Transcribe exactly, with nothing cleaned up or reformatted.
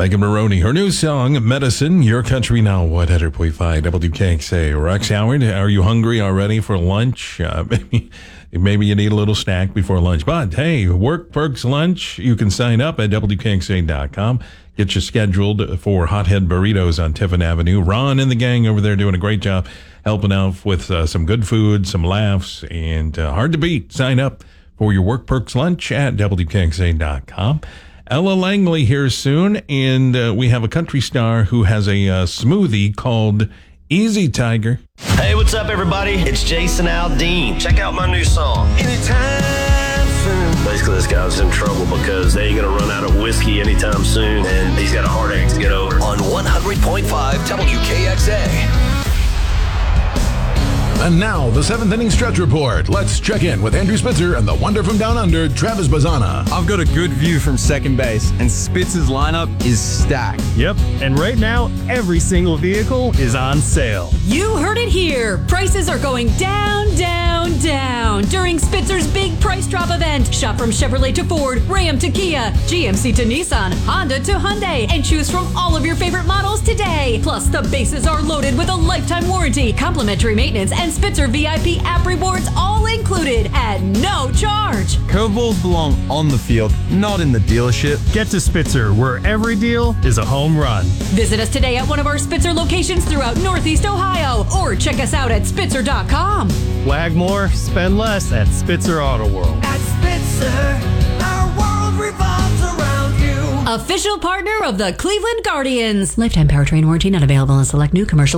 Megan Maroney, her new song, Medicine, Your Country Now, one hundred point five W K X A. Rex Howard, are you hungry already for lunch? Uh, maybe, maybe you need a little snack before lunch. But, hey, Work Perks Lunch, you can sign up at W K X A dot com. Get you scheduled for Hothead Burritos on Tiffin Avenue. Ron and the gang over there doing a great job helping out with uh, some good food, some laughs, and uh, hard to beat. Sign up for your Work Perks Lunch at W K X A dot com. Ella Langley here soon, and uh, we have a country star who has a uh, smoothie called Easy Tiger. Hey, what's up, everybody? It's Jason Aldean. Check out my new song, Anytime Soon. Basically, this guy's in trouble because they ain't gonna run out of whiskey anytime soon, and he's got a heartache to get over. On one hundred point five W K X A. And now, the seventh inning stretch report. Let's check in with Andrew Spitzer and the wonder from down under, Travis Bazana. I've got a good view from second base, and Spitzer's lineup is stacked. Yep, and right now, every single vehicle is on sale. You heard it here. Prices are going down, down, down during Spitzer's big price drop event. Shop from Chevrolet to Ford, Ram to Kia, G M C to Nissan, Honda to Hyundai, and choose from all of your favorite models today. Plus, the bases are loaded with a lifetime warranty, complimentary maintenance, and Spitzer V I P app rewards all included at no charge. Curveballs belong on the field, not in the dealership. Get to Spitzer, where every deal is a home run. Visit us today at one of our Spitzer locations throughout Northeast Ohio, or check us out at spitzer dot com. Flag more, spend less at Spitzer Auto World. At Spitzer, our world revolves around you. Official partner of the Cleveland Guardians. Lifetime powertrain warranty not available in select new commercial